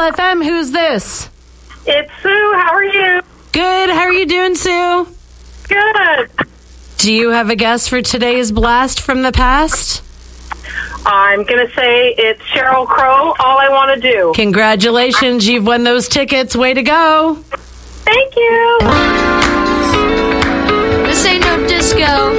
FM. Who's this? It's Sue. How are you? Good. How are you doing, Sue? Good. Do you have a guess for today's blast from the past? I'm going to say it's Sheryl Crow, All I Want to Do. Congratulations. You've won those tickets. Way to go. Thank you. This ain't no disco.